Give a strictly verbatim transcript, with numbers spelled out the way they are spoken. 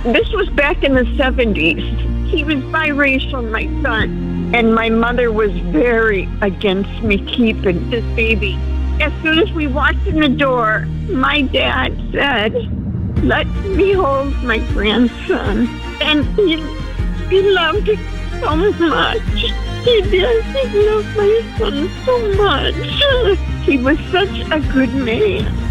This was back in the seventies. He was biracial, my son, and my mother was very against me keeping this baby. As soon as we walked in the door, my dad said, "Let me hold my grandson." And he, he loved it so much. He did. He loved my son so much. He was such a good man.